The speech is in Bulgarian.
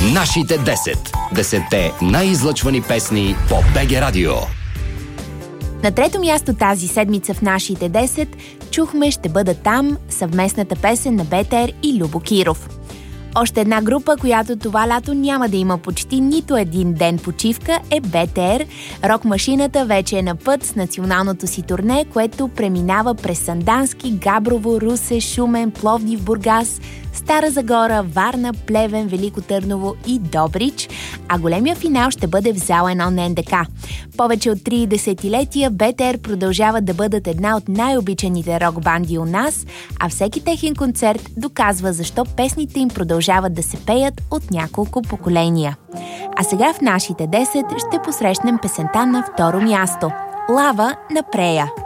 Нашите 10. 10-те най-излъчвани песни по БГ Радио. На трето място тази седмица в нашите 10 чухме "Ще бъда там", съвместната песен на БТР и Любо Киров. Още една група, която това лято няма да има почти нито един ден почивка, е БТР. Рок-машината вече е на път с националното си турне, което преминава през Сандански, Габрово, Русе, Шумен, Пловдив, Бургас, Стара Загора, Варна, Плевен, Велико Търново и Добрич, а големия финал ще бъде в зала 1 на НДК. Повече от 3 десетилетия БТР продължават да бъдат една от най-обичаните рок-банди у нас, а всеки техен концерт доказва защо песните им продължават да се пеят от няколко поколения. А сега в нашите 10 ще посрещнем песента на второ място – "Лава" на Прея.